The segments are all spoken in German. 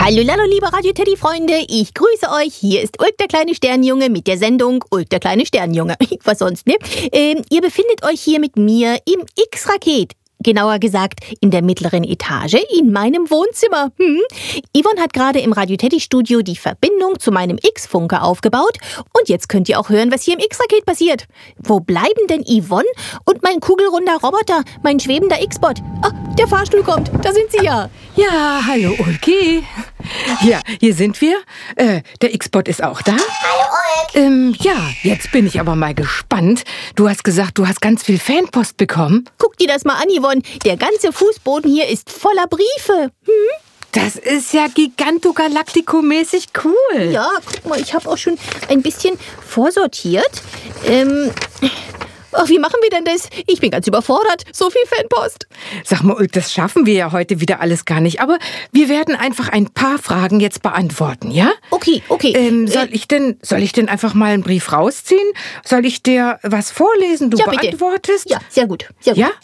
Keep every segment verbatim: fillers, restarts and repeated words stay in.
Hallo, hallo, liebe Radio-Teddy-Freunde, ich grüße euch. Hier ist Ulk, der kleine Sternenjunge, mit der Sendung Ulk, der kleine Sternenjunge. Was sonst, ne? Ähm, ihr befindet euch hier mit mir im X-Raket. Genauer gesagt, in der mittleren Etage in meinem Wohnzimmer. Hm. Yvonne hat gerade im Radio-Teddy-Studio die Verbindung zu meinem X-Funker aufgebaut. Und jetzt könnt ihr auch hören, was hier im X-Raket passiert. Wo bleiben denn Yvonne und mein kugelrunder Roboter, mein schwebender X-Bot? Ah, der Fahrstuhl kommt, da sind sie ja. Ja, hallo Ulki. Ja, hier sind wir. Äh, der X-Bot ist auch da. Hallo Ulk. Ähm, ja, jetzt bin ich aber mal gespannt. Du hast gesagt, du hast ganz viel Fanpost bekommen. Guck dir das mal an, Yvonne. Der ganze Fußboden hier ist voller Briefe. Hm? Das ist ja Gigantogalactico-mäßig cool. Ja, guck mal, ich habe auch schon ein bisschen vorsortiert. Ähm, ach, wie machen wir denn das? Ich bin ganz überfordert. So viel Fanpost. Sag mal, Ulk, das schaffen wir ja heute wieder alles gar nicht. Aber wir werden einfach ein paar Fragen jetzt beantworten, ja? Okay, okay. Ähm, soll Äh, ich denn, soll ich denn einfach mal einen Brief rausziehen? Soll ich dir was vorlesen? Du Ja, bitte. beantwortest? Ja, sehr gut. Sehr gut. Ja?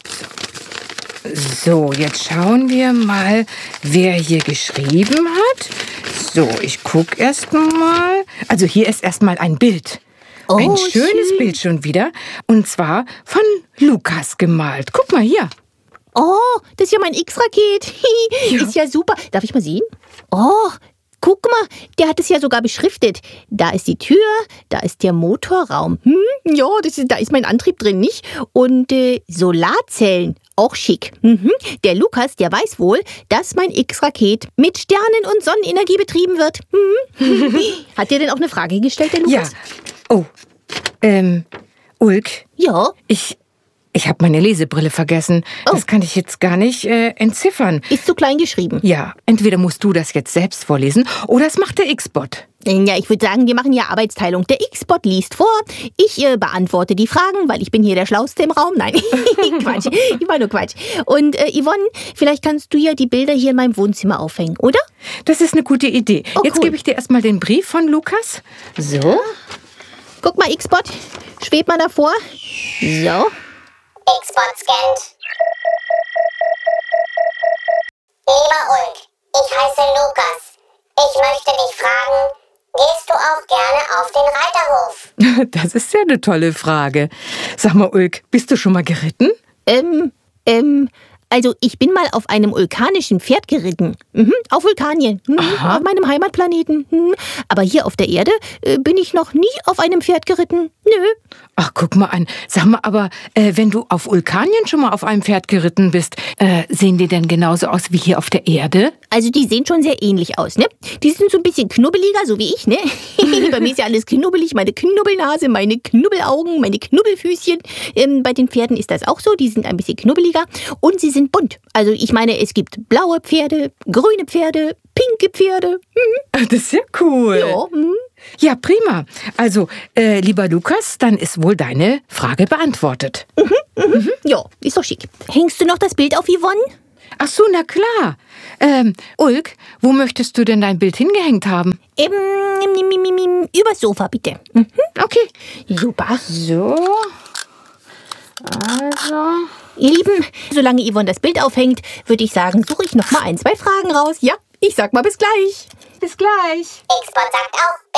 So, jetzt schauen wir mal, wer hier geschrieben hat. So, ich gucke erst mal. Also hier ist erst mal ein Bild. Oh, ein schönes schön. Bild schon wieder. Und zwar von Lukas gemalt. Guck mal hier. Oh, das ist ja mein X-Raket. Ja. Ist ja super. Darf ich mal sehen? Oh, guck mal, der hat es ja sogar beschriftet. Da ist die Tür, da ist der Motorraum. Hm, ja, das ist, da ist mein Antrieb drin, nicht? Und äh, Solarzellen, auch schick. Mhm. Der Lukas, der weiß wohl, dass mein X-Raket mit Sternen- und Sonnenenergie betrieben wird. Mhm. Hat dir denn auch eine Frage gestellt, der Ja. Lukas? Oh, ähm, Ulk, Ja. ich, ich habe meine Lesebrille vergessen. Oh. Das kann ich jetzt gar nicht äh, entziffern. Ist zu klein geschrieben. Ja, entweder musst du das jetzt selbst vorlesen oder es macht der X-Bot. Ja, ich würde sagen, wir machen ja Arbeitsteilung. Der X-Bot liest vor, ich äh, beantworte die Fragen, weil ich bin hier der Schlauste im Raum. Nein, Quatsch, ich war nur Quatsch. Und äh, Yvonne, vielleicht kannst du ja die Bilder hier in meinem Wohnzimmer aufhängen, oder? Das ist eine gute Idee. Oh, Jetzt cool. gebe ich dir erstmal den Brief von Lukas. So. Guck mal, X-Bot, schweb mal davor. So. X-Bot scannt. Lieber Ulk, ich heiße Lukas. Ich möchte dich fragen, gehst du auch gerne auf den Reiterhof? Das ist ja eine tolle Frage. Sag mal, Ulk, bist du schon mal geritten? Ähm, ähm, also ich bin mal auf einem vulkanischen Pferd geritten. Mhm, auf Vulkanien. Mhm, Aha. auf meinem Heimatplaneten. Mhm. Aber hier auf der Erde äh, bin ich noch nie auf einem Pferd geritten. Nö. Ach, guck mal an. Sag mal, aber äh, wenn du auf Vulkanien schon mal auf einem Pferd geritten bist, äh, sehen die denn genauso aus wie hier auf der Erde? Also die sehen schon sehr ähnlich aus, ne? Die sind so ein bisschen knubbeliger, so wie ich, ne? Bei mir ist ja alles knubbelig, meine Knubbelnase, meine Knubbelaugen, meine Knubbelfüßchen. Ähm, bei den Pferden ist das auch so, die sind ein bisschen knubbeliger und sie sind bunt. Also ich meine, es gibt blaue Pferde, grüne Pferde, pinke Pferde. Das ist ja cool. Ja, hm. Ja, prima. Also, äh, lieber Lukas, dann ist wohl deine Frage beantwortet. Ja, ist doch schick. Hängst du noch das Bild auf, Yvonne? Ach so, na klar. Ähm, Ulk, wo möchtest du denn dein Bild hingehängt haben? Ähm, im, im, im, im, übers Sofa, bitte. Mhm. Okay. Super. So. Also. Ihr Lieben, solange Yvonne das Bild aufhängt, würde ich sagen, suche ich noch mal ein, zwei Fragen raus. Ja, ich sag mal bis gleich. Bis gleich. X-Bot sagt auch